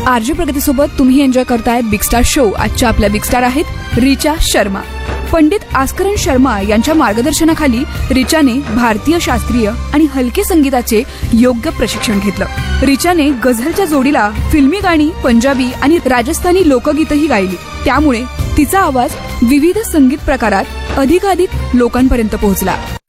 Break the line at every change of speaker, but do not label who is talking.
RJ प्रगतीसोबत तुम्ही enjoy करताय big star show. आजच्या आपल्या बिग स्टार आहेत रिचा शर्मा। पंडित आस्करन शर्मा यांच्या मार्गदर्शनाखाली रिचाने भारतीय शास्त्रीय आणि हलके संगीताचे योग्य प्रशिक्षण घेतलं। रिचाने गझलच्या जोडीला फिल्मी गाणी, पंजाबी आणि राजस्थानी लोकगीतही गायली। त्यामुळे तिचा आवाज विविध संगीत प्रकारात अधिकाधिक लोकांपर्यंत पोहोचला।